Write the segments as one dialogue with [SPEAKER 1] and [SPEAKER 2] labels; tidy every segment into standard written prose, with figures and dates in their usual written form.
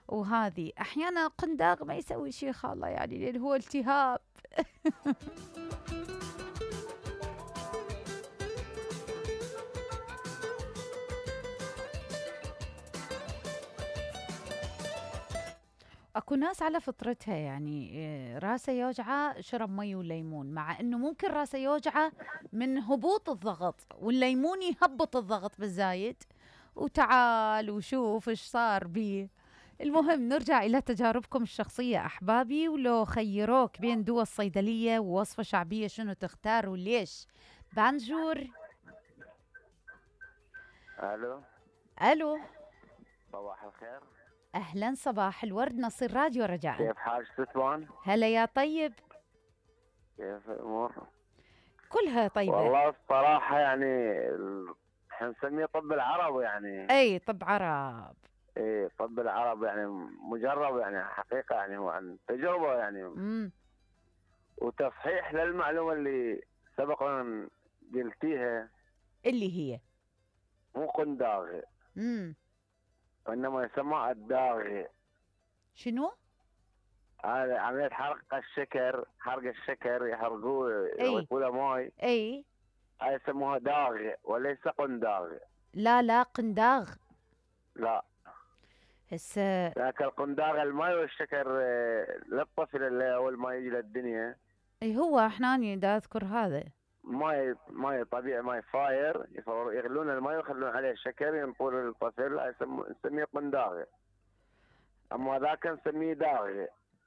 [SPEAKER 1] وهذه أحيانا قنداق ما يسوي شيء خالله، يعني لأن هو التهاب. اكو ناس على فطرتها يعني راسه يوجعه شرب مي وليمون، مع انه ممكن راسه يوجعه من هبوط الضغط، والليمون يهبط الضغط بالزايد. وتعال وشوف ايش صار بيه. المهم نرجع الى تجاربكم الشخصيه احبابي، ولو خيروك بين دواء الصيدليه ووصفه شعبيه شنو تختار وليش؟ بانجور.
[SPEAKER 2] الو.
[SPEAKER 1] الو.
[SPEAKER 2] صباح الخير.
[SPEAKER 1] اهلا، صباح الورد، نصير راديو رجاء.
[SPEAKER 2] كيف حالك ستوان؟
[SPEAKER 1] هلا يا طيب.
[SPEAKER 2] كيف الامور؟
[SPEAKER 1] كلها طيبه.
[SPEAKER 2] والله الصراحه يعني احنا نسميه طب العرب يعني.
[SPEAKER 1] اي طب عرب.
[SPEAKER 2] ايه طب العرب يعني مجرب يعني حقيقه يعني وعن تجربه يعني
[SPEAKER 1] امم
[SPEAKER 2] وتصحيح للمعلومه اللي سبقا قلتيها.
[SPEAKER 1] اللي هي
[SPEAKER 2] مو قنداغي
[SPEAKER 1] امم
[SPEAKER 2] وانما يسمى الداغي.
[SPEAKER 1] شنو؟
[SPEAKER 2] هذا عمليه حرق الشكر، حرق الشكر يحرقوه
[SPEAKER 1] اي
[SPEAKER 2] يضيفوا له ماي.
[SPEAKER 1] اي
[SPEAKER 2] هاي يسموها داغي وليس قنداغي.
[SPEAKER 1] لا لا قنداغ.
[SPEAKER 2] لا،
[SPEAKER 1] هسه
[SPEAKER 2] لكن القنداغ الماي والشكر للطفل اللي اول ما يجي للدنيا.
[SPEAKER 1] اي هو احناني دا اذكر هذا.
[SPEAKER 2] ماي طبيعي، ماي فاير، يغلون الماي ويخلون عليه الشكر ينطون للطفل. هاي نسميه قنداغي. اما ذاك نسميه داغي.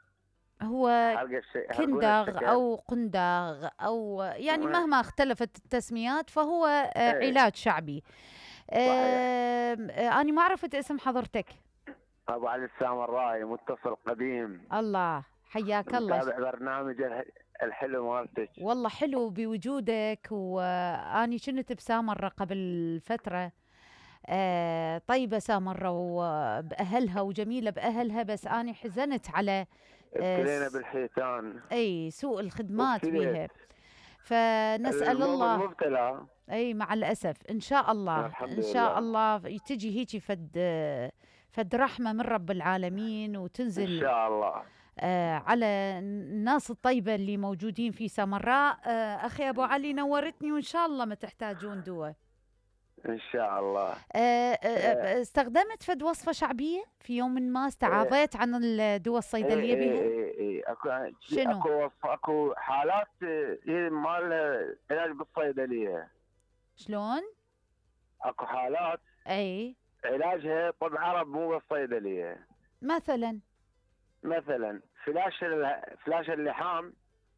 [SPEAKER 1] هو
[SPEAKER 2] يحرقون
[SPEAKER 1] كنداغ
[SPEAKER 2] الشكر.
[SPEAKER 1] او قنداغ او يعني مهما اختلفت التسميات فهو
[SPEAKER 2] ايه
[SPEAKER 1] علاج شعبي.
[SPEAKER 2] صحيح.
[SPEAKER 1] انا ما عرفت اسم حضرتك.
[SPEAKER 2] ابو علي السامرائي، متصل قديم،
[SPEAKER 1] الله، حياك الله.
[SPEAKER 2] متابع برنامج الحلو مالتك.
[SPEAKER 1] والله حلو بوجودك، واني كنت بسامرة قبل فترة. طيبة سامرة وبأهلها وجميلة بأهلها، بس أنا حزنت على
[SPEAKER 2] ابتلينا بالحيتان.
[SPEAKER 1] أي سوء الخدمات
[SPEAKER 2] وابتليت
[SPEAKER 1] بيها، فنسأل الله.
[SPEAKER 2] المبتلى.
[SPEAKER 1] أي مع الأسف، إن شاء الله
[SPEAKER 2] الحمد
[SPEAKER 1] إن شاء
[SPEAKER 2] لله.
[SPEAKER 1] الله تجي هيجي فد رحمة من رب العالمين
[SPEAKER 2] ان
[SPEAKER 1] وتنزل
[SPEAKER 2] شاء الله.
[SPEAKER 1] على الناس الطيبة اللي موجودين في سامراء. أخي أبو علي نورتني، وإن شاء الله ما تحتاجون دواء.
[SPEAKER 2] ان شاء الله.
[SPEAKER 1] استخدمت فد وصفة شعبية في يوم ما استعاضيت عن الدواء الصيدلية بها؟ شنو؟
[SPEAKER 2] اكو حالات مال علاج بالصيدليه.
[SPEAKER 1] شلون؟
[SPEAKER 2] اكو حالات
[SPEAKER 1] اي
[SPEAKER 2] علاجها طب عرب مو بالصيدليه.
[SPEAKER 1] مثلا
[SPEAKER 2] مثلا فلاش اللحام.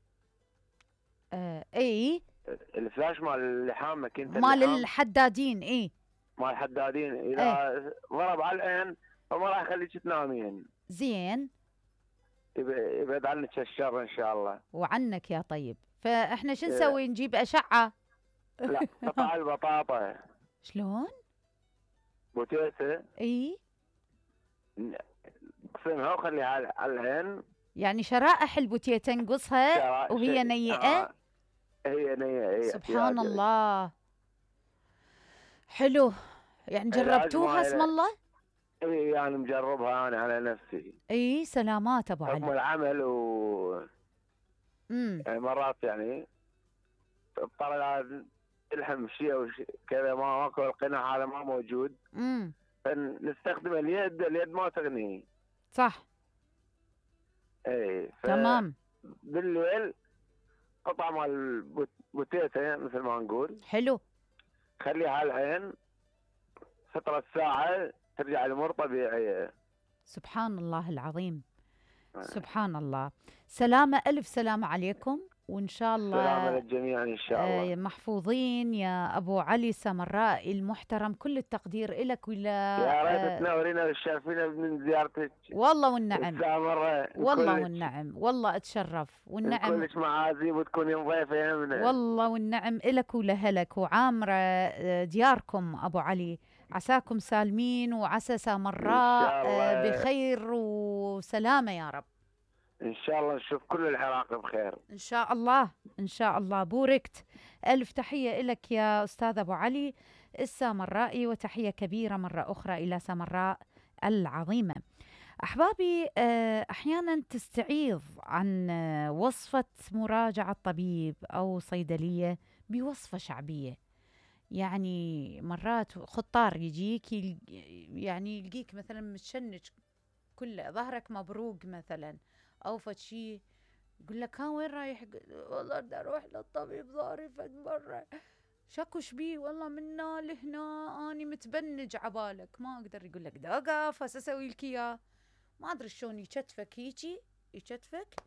[SPEAKER 1] اي
[SPEAKER 2] الفلاش مال اللحام، ماكينه
[SPEAKER 1] مال
[SPEAKER 2] اللحام
[SPEAKER 1] الحدادين. اي
[SPEAKER 2] مال الحدادين،
[SPEAKER 1] اي
[SPEAKER 2] اذا ضرب على العين فما راح يخليك تنامين.
[SPEAKER 1] زين.
[SPEAKER 2] يبعد عنك الشر ان شاء الله.
[SPEAKER 1] وعنك يا طيب. فاحنا شو
[SPEAKER 2] إيه.
[SPEAKER 1] نسوي؟ نجيب أشعة؟
[SPEAKER 2] لا، قطع البطاطا.
[SPEAKER 1] شلون؟
[SPEAKER 2] بوتيسه.
[SPEAKER 1] اي
[SPEAKER 2] اقسمها وخليها على العين.
[SPEAKER 1] يعني شرائح البوتيه تنقصها وهي نيئة؟
[SPEAKER 2] هي نية. هي
[SPEAKER 1] سبحان الله. حلو. يعني جربتوها اسم الله؟
[SPEAKER 2] اي يعني مجربها انا على نفسي.
[SPEAKER 1] اي سلامات ابو
[SPEAKER 2] حكم
[SPEAKER 1] علي.
[SPEAKER 2] العمل يعني مرات يعني اضطر تلحم شيء او كذا، ما ماكو القناع هذا ما موجود. فنستخدم اليد ما تغني.
[SPEAKER 1] صح.
[SPEAKER 2] اي
[SPEAKER 1] تمام.
[SPEAKER 2] بالليل قطعة مال بوتيتا مثل ما نقول.
[SPEAKER 1] حلو.
[SPEAKER 2] خليها على العين فترة ساعة ترجع الأمور طبيعية.
[SPEAKER 1] سبحان الله العظيم. سبحان الله. سلامة، ألف سلامة عليكم، وإن شاء الله
[SPEAKER 2] سلامة للجميع إن شاء الله.
[SPEAKER 1] محفوظين يا أبو علي السامرائي المحترم. كل التقدير لك ولا
[SPEAKER 2] يا ريت تنورينا وتشرفينا من زيارتك.
[SPEAKER 1] والله والنعم.
[SPEAKER 2] السامرة
[SPEAKER 1] والله والنعم. والله أتشرف والنعم.
[SPEAKER 2] كلش معازيم وتكونين ضيفة يمنا.
[SPEAKER 1] والله والنعم إلك ولهلك وعامرة دياركم أبو علي. عساكم سالمين وعسى سامراء بخير وسلامة يا رب.
[SPEAKER 2] إن شاء الله نشوف كل العراق بخير.
[SPEAKER 1] إن شاء الله إن شاء الله. بوركت. ألف تحية لك يا أستاذ أبو علي السامرائي، وتحية كبيرة مرة أخرى إلى سامراء العظيمة. أحبابي، أحيانا تستعيض عن وصفة مراجعة طبيب أو صيدلية بوصفة شعبية. يعني مرات خطار يجيك يعني يلقيك مثلا متشنج كله، ظهرك مبروق مثلا، أو فد شي، يقول لك ها وين رايح؟ والله بدي أروح للطبيب، ظهري فد مرة. شكو شبيه؟ والله من هنا لهنا اني متبنج عبالك، ما اقدر. يقول لك اوقف هسه اسوي لك اياه. ما ادري شلون يشتفك هيجي، يشتفك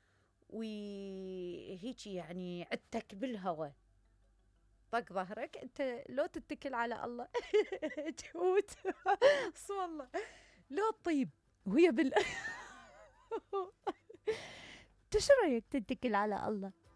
[SPEAKER 1] وهيجي يعني عدتك بالهواء، طق ظهرك. انت لو تتكل على الله تموت بس والله لو طيب وهي بال انت شو رايك تتكل على الله؟